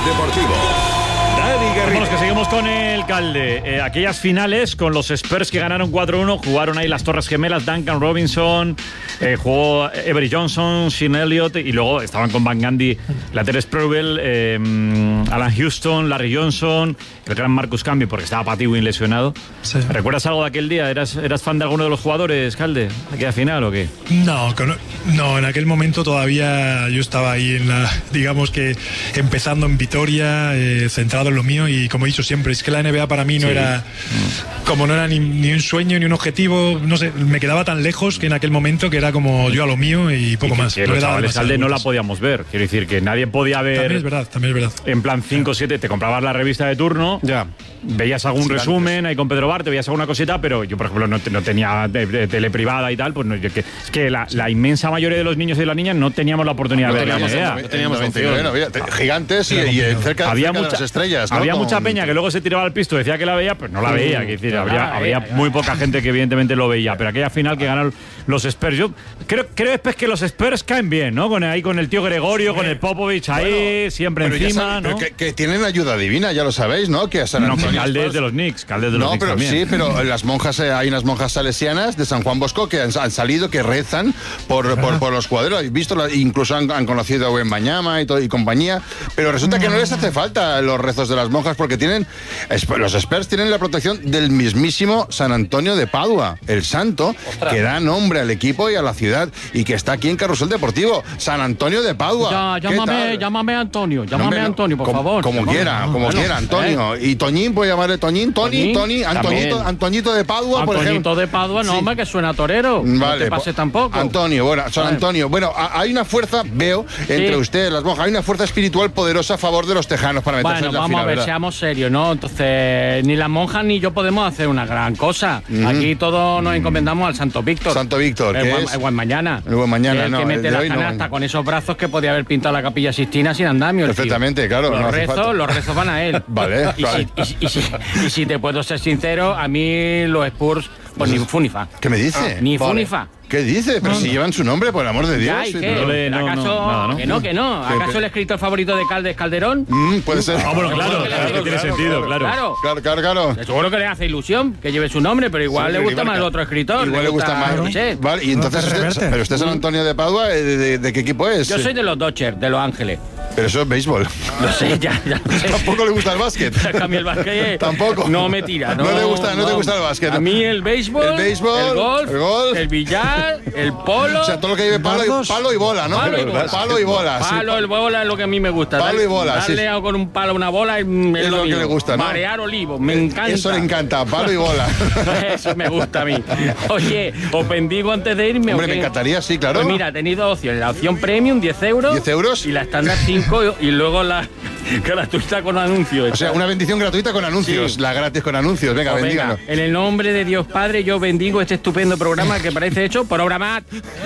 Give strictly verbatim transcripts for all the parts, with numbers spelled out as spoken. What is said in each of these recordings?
Deportivo. Dani Garrido. Vamos, que seguimos con el Calde. Eh, aquellas finales con los Spurs que ganaron cuatro uno, jugaron ahí las Torres Gemelas, Duncan Robinson, eh, jugó Avery Johnson, Sean Elliott, y luego estaban con Van Gundy, Laterce Sprewell, eh, Alan Houston, Larry Johnson, el gran Marcus Camby, porque estaba Patty Wynn lesionado. Sí. ¿Recuerdas algo de aquel día? ¿Eras, ¿Eras fan de alguno de los jugadores, Calde? ¿Aquella final o qué? No, no, en aquel momento todavía yo estaba ahí en la, digamos que empezando en Vitoria, eh, centrado en lo mío, y como he dicho siempre, es que la N B A para mí no sí. era, como no era ni, ni un sueño ni un objetivo, no sé, me quedaba tan lejos que en aquel momento que era como yo a lo mío y poco y que, más. Que no los chavales Calde no la podíamos ver, quiero decir que nadie podía ver. También es verdad, también es verdad. En plan cinco o siete, te comprabas la revista de turno, ya. veías algún sí, resumen antes. Ahí con Pedro Barte, veías alguna cosita, pero yo por ejemplo no, no tenía de, de tele privada y tal, pues no, yo, que, es que la, la inmensa mayoría de los niños y de las niñas no teníamos la oportunidad no de ver teníamos, la N B A. No teníamos opción. No había, gigantes y, y cerca, había cerca mucha, de las estrellas, ¿no? Había Con... mucha peña que luego se tiraba al pisto, decía que la veía, pues no la veía, que decir, habría, había muy poca gente que evidentemente lo veía, pero aquella final que ganaron los Spurs, yo creo, creo es que los Spurs caen bien, ¿no? Con ahí con el tío Gregorio, sí. con el Popovich ahí, bueno, siempre encima, saben, ¿no? Que, que tienen ayuda divina, ya lo sabéis, ¿no? Que a San Antonio no, Caldes de los Knicks, Caldes de los no, Knicks pero también. sí, pero las monjas, eh, hay unas monjas salesianas de San Juan Bosco que han, han salido, que rezan por, por, por los jugadores. Habéis visto, incluso han, han conocido a Wembanyama y, todo, y compañía, pero resulta que no les hace falta los rezos de las monjas porque tienen, los Spurs tienen la protección del mismísimo San Antonio de Padua, el santo, Ostras. que da nombre al equipo y a la ciudad y que está aquí en Carrusel Deportivo. San Antonio de Padua. Ya, llámame, llámame Antonio, llámame no, Antonio, por como, favor. Como llámame, quiera, no, como bueno, quiera, Antonio. ¿eh? Y Toñín, puede llamarle Toñín, Tony, Tony, Antoñito, Antoñito de Padua, Antoñito por ejemplo. de Padua, no, sí. hombre, que suena torero. Vale, no te pase tampoco. Antonio, bueno, San vale. Antonio. Bueno, hay una fuerza, veo, entre sí. ustedes, las monjas, hay una fuerza espiritual poderosa a favor de los tejanos para meterse bueno, en la vamos final, a ver, ¿verdad? seamos serios, ¿no? Entonces, ni las monjas ni yo podemos hacer una gran cosa. Mm. Aquí todos nos encomendamos al Santo Víctor. Santo Víctor, el ¿qué buen, es? El buen mañana. El buen mañana, el no. que mete el la hoy, canasta no. con esos brazos que podía haber pintado la Capilla Sixtina sin andamio. Perfectamente, claro. Los no rezos, los rezos van a él. Vale, y, vale. Si, y, y, y, si, y si te puedo ser sincero, a mí los Spurs, pues ni fu ni fa. ¿Qué me dice? Ah, ni fu ni fa. ¿Qué dice? Pero no, si no. llevan su nombre, por el amor de Dios. Ya, ¿y qué? No le, no, ¿Acaso no, nada, ¿no? que no, que no? ¿Acaso el escritor favorito de Calde es Calderón? Mm, puede ser. Ah, bueno, claro, claro, claro, que tiene claro, sentido, claro. Claro, claro, claro. claro. Seguro que le hace ilusión que lleve su nombre, pero igual sí, le gusta más el otro escritor. Igual le gusta, le gusta más. ¿no? Vale, y entonces, no usted, pero usted es San Antonio de Padua, ¿de, de, de qué equipo es? Yo soy de los Dodgers, de Los Ángeles. Pero eso es béisbol. Lo sé, ya, ya lo sé. Tampoco le gusta el básquet. A mí el básquet tampoco. No me tira. No, no le gusta, no, no te gusta el básquet. A mí el béisbol, el béisbol, el golf, el, golf, el billar, el polo. O sea, todo lo que lleve palo y, palo y bola, ¿no? Palo y bola. Palo y bola. Palo sí. y bola es lo que a mí me gusta. Palo y bola, Darle sí. con un palo a una bola es, es, es lo, lo que le gusta, ¿no? Marear olivos, me encanta. Eso le encanta, palo y bola. Eso me gusta a mí. Oye, os bendigo antes de irme. Hombre, me encantaría, sí, claro. Pues mira, he tenido opciones. La opción premium, diez euros. diez euros. Y la estándar, cinco. Y luego la gratuita con anuncios. O sea, una bendición gratuita con anuncios. Sí. La gratis con anuncios. Venga, pues bendíganos. Venga, en el nombre de Dios Padre, yo bendigo este estupendo programa que parece hecho por obra más.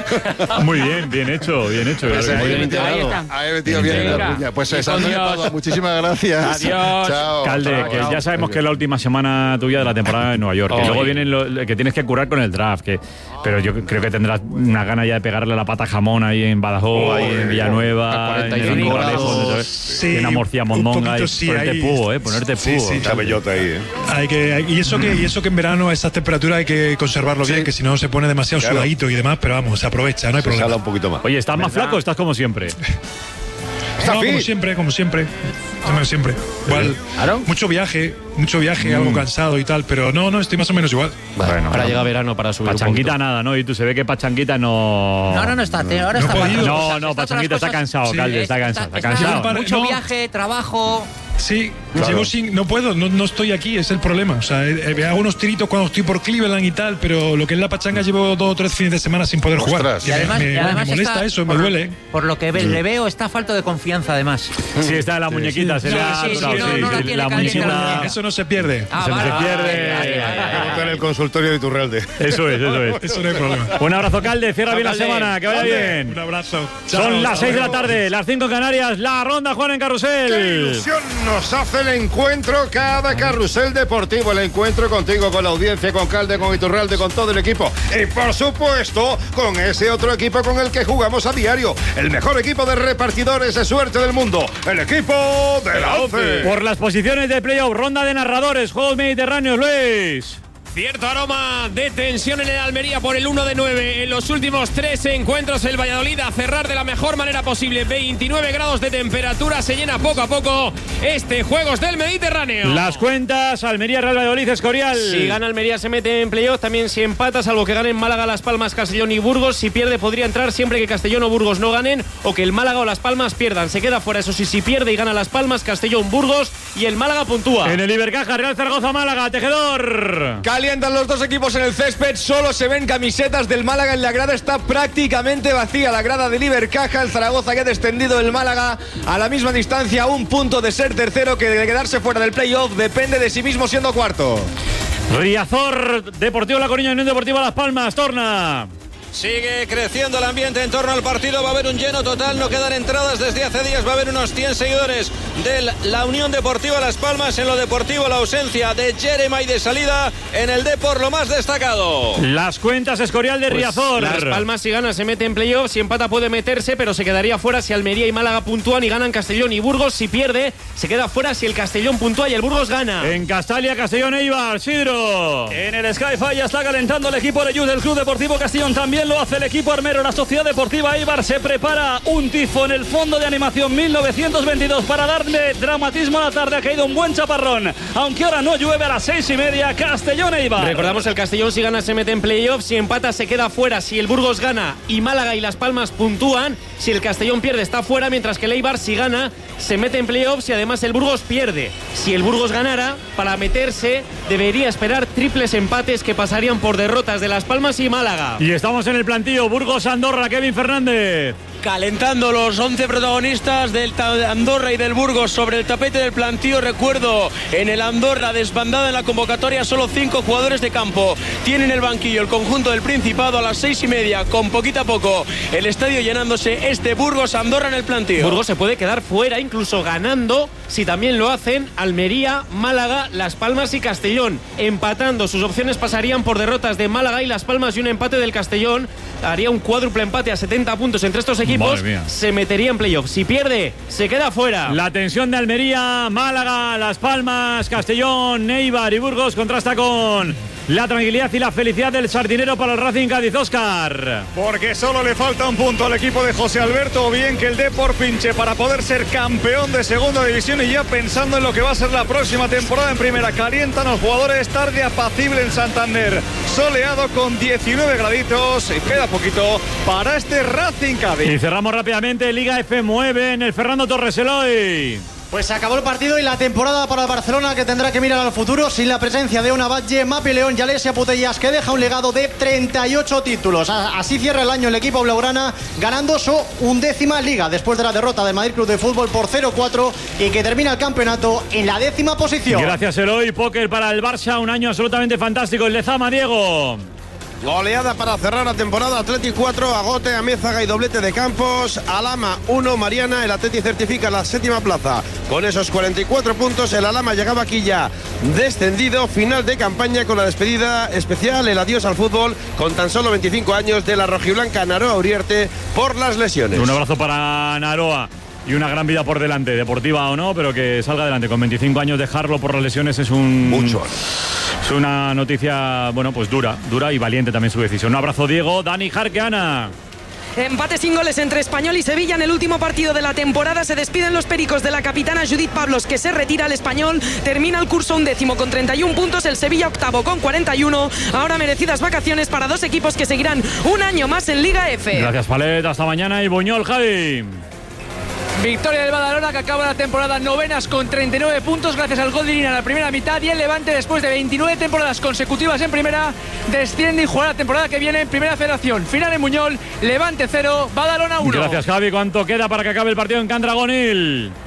Muy bien, bien hecho, bien hecho. Pues claro, ahí, muy bien ahí está. Ahí metido bien en la puña. Pues eso, muchísimas gracias. Adiós. Chao. Calde, chao, que chao. ya sabemos que es la última semana tuya de la temporada en Nueva York. Que oh, luego vienen lo, que tienes que curar con el draft. Que, pero yo creo que tendrás una gana ya de pegarle la pata jamón ahí en Badajoz, oh, ahí en Villanueva, en el Corralejo, sí, en Amorcia Mondonga. Y sí, ponerte ahí, pugo, ¿eh? Ponerte sí, pugo. Sí, Esa bellota ahí, ¿eh? Hay que, y, eso que, y eso que en verano a esas temperaturas hay que conservarlo sí. bien, que si no se pone demasiado claro. sudadito y demás, pero vamos, se aprovecha, no hay se problema. Un poquito más. Oye, ¿estás más flaco o estás como siempre? No, como siempre, como siempre. Como siempre. Igual, ¿Claro? mucho viaje, mucho viaje, mm. algo cansado y tal, pero no, no, estoy más o menos igual. Bueno, ahora llega verano para subir. Pachanguita nada, ¿no? Y tú se ve que Pachanguita no. No, no, no está, ahora no está podido. No, no, Pachanguita está cansado, sí. Calde, está cansado, está, está cansado. Está, mucho no. viaje, trabajo. Sí, claro. Llevo sin, no puedo, no, no estoy aquí, es el problema. O sea, eh, hago unos tiritos cuando estoy por Cleveland y tal, pero lo que es la pachanga llevo dos o tres fines de semana sin poder Ostras. jugar. Y además, me, y además me molesta está, eso, me por, duele. Por lo que ve, le veo, está falta de confianza además. Sí, está en la muñequita, sí. se le ha sí, sí, no, no, no la muñequita. Eso no se pierde. Ah, eso vale, no se pierde. Vale, vale, vale, vale. En el consultorio de Iturralde. Eso es, eso es. Eso no hay problema. Un abrazo, Calde, cierra bien la semana, que vaya bien. Un abrazo. Son las seis de la tarde, las cinco en Canarias, la ronda Juan en Carrusel. ¡Qué ilusión! nos hace el encuentro cada carrusel deportivo. El encuentro contigo, con la audiencia, con Calde, con Iturralde, con todo el equipo. Y por supuesto, con ese otro equipo con el que jugamos a diario. El mejor equipo de repartidores de suerte del mundo. El equipo de la ONCE. Por las posiciones de playoff, ronda de narradores, Juegos Mediterráneos, Luis. Cierto aroma de tensión en el Almería por el uno de nueve. En los últimos tres encuentros el Valladolid a cerrar de la mejor manera posible. veintinueve grados de temperatura. Se llena poco a poco este Juegos del Mediterráneo. Las cuentas, Almería, Real Valladolid, Escorial. Si gana Almería se mete en playoff. También si empata, salvo que ganen Málaga, Las Palmas, Castellón y Burgos. Si pierde podría entrar siempre que Castellón o Burgos no ganen o que el Málaga o Las Palmas pierdan. Se queda fuera, eso sí, si pierde y gana Las Palmas, Castellón, Burgos y el Málaga puntúa. En el Ibercaja, Real Zaragoza, Málaga, Tejedor. Calientan los dos equipos en el césped, solo se ven camisetas del Málaga en la grada, está prácticamente vacía la grada del Ibercaja. El Zaragoza que ha descendido, el Málaga a la misma distancia, a un punto de ser tercero, que de quedarse fuera del playoff depende de sí mismo siendo cuarto. Riazor, Deportivo La Coruña, Unión Deportiva Las Palmas, Torna. Sigue creciendo el ambiente en torno al partido, va a haber un lleno total, no quedan entradas desde hace días, va a haber unos cien seguidores de la Unión Deportiva Las Palmas. En lo deportivo, la ausencia de Jeremy de salida, en el Depor lo más destacado. Las cuentas, Escorial de Pues Riazor. Las Palmas si gana se mete en playoff, si empata puede meterse, pero se quedaría fuera si Almería y Málaga puntúan y ganan Castellón y Burgos. Si pierde, se queda fuera si el Castellón puntúa y el Burgos gana. En Castalia, Castellón, Eibar, Sidro. En el Sky-Fi ya está calentando el equipo de Youth del Club Deportivo Castellón. También lo hace el equipo armero. La Sociedad Deportiva Eibar se prepara un tifo en el fondo de animación mil novecientos veintidós para darle dramatismo a la tarde. Ha caído un buen chaparrón, aunque ahora no llueve. A las seis y media, Castellón Eibar. Recordamos, el Castellón si gana se mete en playoff, si empata se queda fuera, si el Burgos gana y Málaga y Las Palmas puntúan, si el Castellón pierde está fuera, mientras que el Eibar si gana se mete en playoff, si además el Burgos pierde. Si el Burgos ganara, para meterse debería esperar triples empates que pasarían por derrotas de Las Palmas y Málaga. Y estamos en el plantillo Burgos-Andorra, Kevin Fernández. Calentando los once protagonistas del Andorra y del Burgos sobre el tapete del plantío. Recuerdo, en el Andorra desbandada en la convocatoria, solo cinco jugadores de campo. Tienen el banquillo el conjunto del Principado. A las seis y media, con poquito a poco el estadio llenándose, este Burgos-Andorra en el plantío. Burgos se puede quedar fuera, incluso ganando, si también lo hacen Almería, Málaga, Las Palmas y Castellón. Empatando, sus opciones pasarían por derrotas de Málaga y Las Palmas y un empate del Castellón. Haría un cuádruple empate a setenta puntos entre estos equipos. Se metería en playoff. Si pierde, se queda fuera. La tensión de Almería, Málaga, Las Palmas, Castellón, Eibar y Burgos contrasta con la tranquilidad y la felicidad del sardinero para el Racing Cádiz, Óscar. Porque solo le falta un punto al equipo de José Alberto, o bien que el Depor pinche para poder ser campeón de segunda división, y ya pensando en lo que va a ser la próxima temporada en primera. Calientan los jugadores, tarde apacible en Santander, soleado con diecinueve graditos, y queda poquito para este Racing Cádiz. Y cerramos rápidamente Liga F nueve en el Fernando Torres Eloy. Pues se acabó el partido y la temporada para el Barcelona, que tendrá que mirar al futuro sin la presencia de Ona Batlle, Mapi León y Alessia Putellas, que deja un legado de treinta y ocho títulos. Así cierra el año el equipo blaugrana, ganando su undécima liga después de la derrota del Madrid Club de Fútbol por cero cuatro, y que termina el campeonato en la décima posición. Gracias, Eloy. Póker para el Barça, un año absolutamente fantástico. El Lezama, Diego. Goleada para cerrar la temporada. Atleti cuatro, Agote, Amézaga y doblete de Campos. Alama uno, Mariana. El Atleti certifica la séptima plaza con esos cuarenta y cuatro puntos. El Alama llegaba aquí ya descendido. Final de campaña con la despedida especial, el adiós al fútbol con tan solo veinticinco años de la rojiblanca Naroa Uriarte por las lesiones. Un abrazo para Naroa. Y una gran vida por delante, deportiva o no, pero que salga adelante. Con veinticinco años dejarlo por las lesiones es un... Mucho. Es una noticia, bueno, pues dura, dura y valiente también su decisión. Un abrazo, Diego. Dani Jarque, Ana. Empate sin goles entre Español y Sevilla en el último partido de la temporada. Se despiden los pericos de la capitana Judith Pablos, que se retira. El Español termina el curso undécimo con treinta y un puntos, el Sevilla octavo con cuarenta y uno. Ahora merecidas vacaciones para dos equipos que seguirán un año más en Liga F. Gracias, Palet, hasta mañana. Y Buñol, Javi. Victoria del Badalona, que acaba la temporada novenas con treinta y nueve puntos gracias al gol de Lina en la primera mitad, y el Levante, después de veintinueve temporadas consecutivas en primera, desciende y jugará la temporada que viene en Primera Federación. Final en Muñol, Levante cero, Badalona uno. Gracias, Javi. ¿Cuánto queda para que acabe el partido en Candragonil?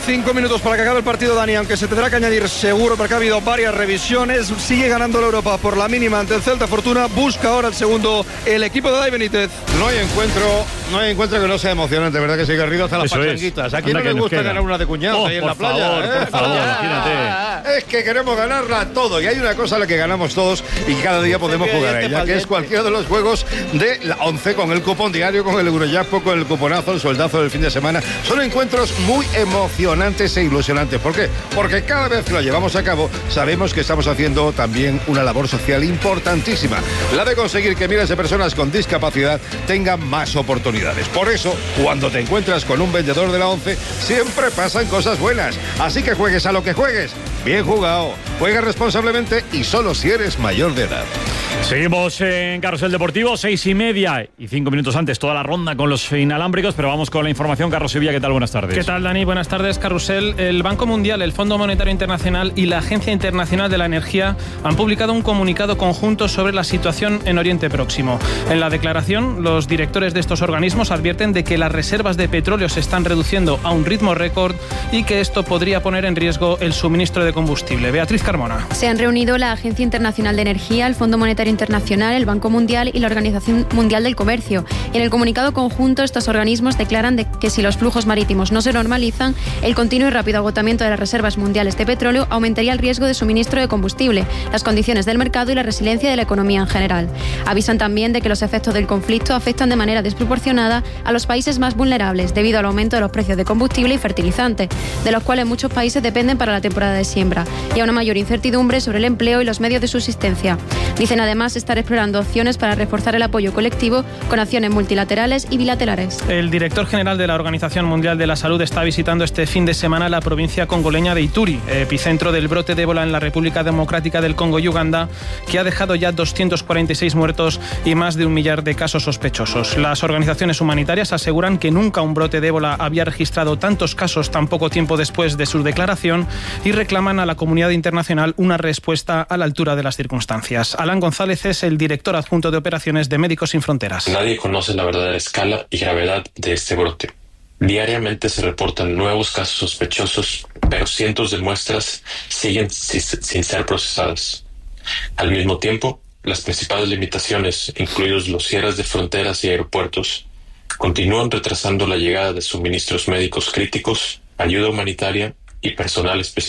cinco minutos para que acabe el partido, Dani, aunque se tendrá que añadir seguro porque ha habido varias revisiones. Sigue ganando la Europa por la mínima ante el Celta Fortuna. Busca ahora el segundo el equipo de Dai Benítez. No hay encuentro, no hay encuentro que no sea emocionante, ¿verdad que sí, Garrido? Hasta las Eso es. pachanguitas. ¿A quién Anda no le que nos gusta queda. ganar una de cuñados Oh, ahí en por la playa? favor, ¿eh? por favor, imagínate. Es que queremos ganarla todo y hay una cosa a la que ganamos todos y cada día podemos jugar a ella, que es cualquiera de los juegos de la once con el cupón diario, con el Eurojackpot, con el cuponazo, el sueldazo del fin de semana. Son encuentros muy emocionantes e ilusionantes. ¿Por qué? Porque cada vez que lo llevamos a cabo sabemos que estamos haciendo también una labor social importantísima, la de conseguir que miles de personas con discapacidad tengan más oportunidades. Por eso, cuando te encuentras con un vendedor de la once, siempre pasan cosas buenas. Así que juegues a lo que juegues. Bien jugado. Juega responsablemente y solo si eres mayor de edad. Seguimos en Carrusel Deportivo, seis y media y cinco minutos antes, toda la ronda con los inalámbricos, pero vamos con la información. Carlos Sevilla, ¿qué tal? Buenas tardes. ¿Qué tal, Dani? Buenas tardes, Carrusel. El Banco Mundial, el Fondo Monetario Internacional y la Agencia Internacional de la Energía han publicado un comunicado conjunto sobre la situación en Oriente Próximo. En la declaración, los directores de estos organismos advierten de que las reservas de petróleo se están reduciendo a un ritmo récord y que esto podría poner en riesgo el suministro de combustible. Beatriz Carmona. Se han reunido la Agencia Internacional de Energía, el Fondo Monetario Internacional, el Banco Mundial y la Organización Mundial del Comercio. En el comunicado conjunto, estos organismos declaran de que si los flujos marítimos no se normalizan, el continuo y rápido agotamiento de las reservas mundiales de petróleo aumentaría el riesgo de suministro de combustible, las condiciones del mercado y la resiliencia de la economía en general. Avisan también de que los efectos del conflicto afectan de manera desproporcionada a los países más vulnerables debido al aumento de los precios de combustible y fertilizantes, de los cuales muchos países dependen para la temporada de siembra, y a una mayor incertidumbre sobre el empleo y los medios de subsistencia. Dicen además estar explorando opciones para reforzar el apoyo colectivo con acciones multilaterales y bilaterales. El director general de la Organización Mundial de la Salud está visitando este fin de semana la provincia congoleña de Ituri, epicentro del brote de ébola en la República Democrática del Congo y Uganda, que ha dejado ya doscientos cuarenta y seis muertos y más de un millar de casos sospechosos. Las organizaciones humanitarias aseguran que nunca un brote de ébola había registrado tantos casos tan poco tiempo después de su declaración y reclaman a la comunidad internacional una respuesta a la altura de las circunstancias. Alan González es el director adjunto de operaciones de Médicos Sin Fronteras. Nadie conoce la verdadera escala y gravedad de este brote. Diariamente se reportan nuevos casos sospechosos, pero cientos de muestras siguen sin ser procesadas. Al mismo tiempo, las principales limitaciones, incluidos los cierres de fronteras y aeropuertos, continúan retrasando la llegada de suministros médicos críticos, ayuda humanitaria y personal especializado.